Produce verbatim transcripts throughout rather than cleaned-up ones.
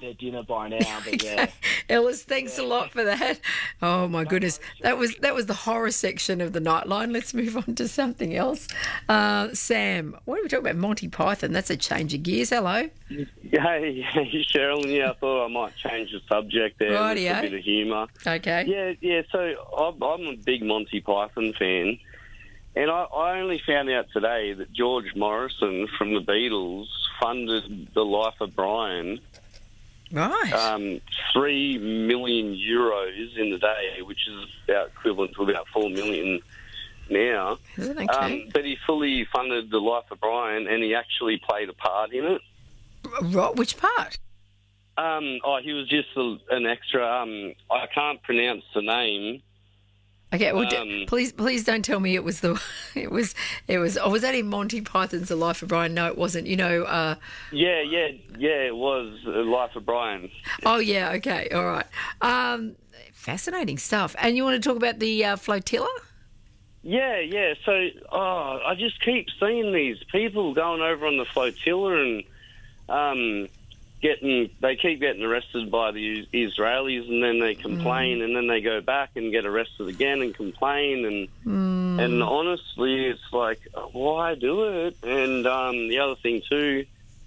their dinner by now. But yeah, Ellis, thanks a lot for that. Oh my goodness, that was that was the horror section of the Nightline. Let's move on to something else. Uh, Sam, what are we talking about? Monty Python. That's a change of gears. Hello. Hey, hey, Cheryl. Yeah, I thought I might change the subject there. Rightio. With a bit of humour. Okay. Yeah, yeah. So I'm, I'm a big Monty Python fan, and I, I only found out today that George Morrison from the Beatles funded The Life of Brian. Right. Um, three million euros in the day, which is about equivalent to about four million now. Is it okay? Um, but he fully funded The Life of Brian, and he actually played a part in it. Right, which part? Um, oh, he was just a, an extra. Um, I can't pronounce the name. Okay, well, Um, d- please, please don't tell me it was the, it was, it was. Oh, was that in Monty Python's The Life of Brian? No, it wasn't. You know. Uh, Yeah, yeah, yeah. It was The Life of Brian. oh yeah. Okay. All right. Um, fascinating stuff. And you want to talk about the uh, flotilla? Yeah, yeah. So, oh, I just keep seeing these people going over on the flotilla and um, getting. They keep getting arrested by the Israelis, and then they complain, mm. and then they go back and get arrested again and complain, and Mm. and honestly, it's like, why do it? And um, the other thing too,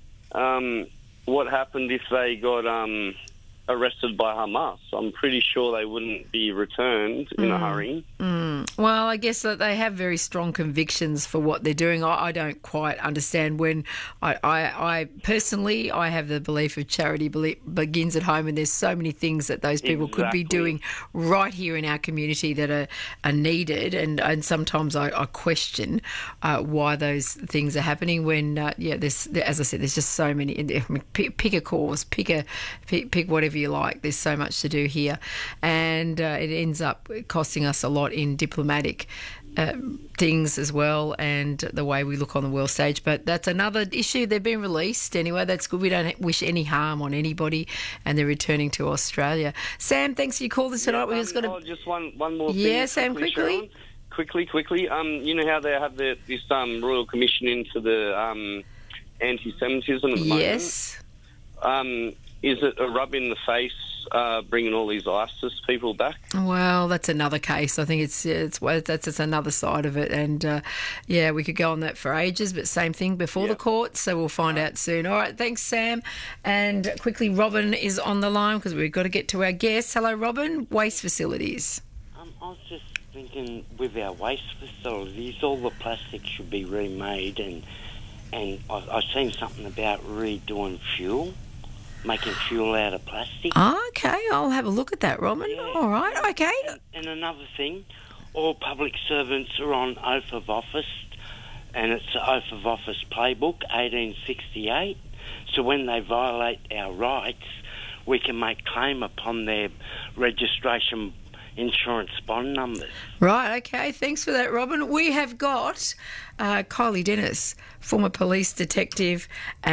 um, what happened if they got um, arrested by Hamas? I'm pretty sure they wouldn't be returned in a hurry. Mm. Well, I guess that they have very strong convictions for what they're doing. I, I don't quite understand when I, I, I personally, I have the belief of charity belie- begins at home, and there's so many things that those people could be Exactly. doing right here in our community that are, are needed. And, and sometimes I, I question uh, why those things are happening when, uh, yeah, there's, as I said, there's just so many. I mean, pick, pick a cause, pick a pick, pick whatever you like. There's so much to do here. And uh, it ends up costing us a lot in diplomatic uh, things as well, and the way we look on the world stage. But that's another issue. They've been released anyway. That's good. We don't wish any harm on anybody, and they're returning to Australia. Sam, thanks for your call this tonight. Yeah, we um, just got to. oh, just one, one more thing. Yeah, Sam, quickly. quickly. Sharon. Quickly, quickly. Um, you know how they have the, this um, Royal Commission into the um, anti-Semitism at the Yes. moment? Um, is it a rub in the face uh, bringing all these ISIS people back? Well, that's another case. I think it's it's well, that's it's another side of it, and uh, yeah, we could go on that for ages. But same thing before the Yep. courts, so we'll find out soon. All right, thanks, Sam. And quickly, Robin is on the line because we've got to get to our guests. Hello, Robin. Waste facilities. Um, I was just thinking, with our waste facilities, all the plastic should be remade, and and I, I've seen something about redoing fuel, making fuel out of plastic. Okay, I'll have a look at that, Robin. Yeah. All right, okay. And, and another thing, all public servants are on oath of office, and it's the oath of office playbook, eighteen sixty-eight. So when they violate our rights, we can make claim upon their registration insurance bond numbers. Right, okay. Thanks for that, Robin. We have got uh, Kylie Dennis, former police detective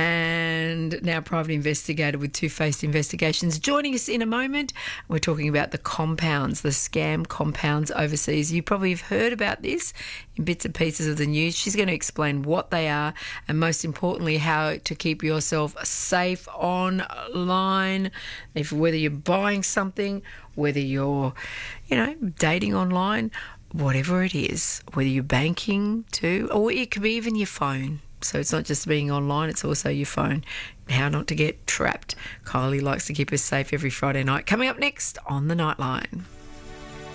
and now private investigator with Two Faced Investigations, joining us in a moment. We're talking about the compounds, the scam compounds overseas. You probably have heard about this in bits and pieces of the news. She's going to explain what they are and, most importantly, how to keep yourself safe online. If whether you're buying something, whether you're, you know, dating online, whatever it is, whether you're banking too, or it could be even your phone. So it's not just being online, it's also your phone. How not to get trapped. Kylie likes to keep us safe every Friday night. Coming up next on The Nightline.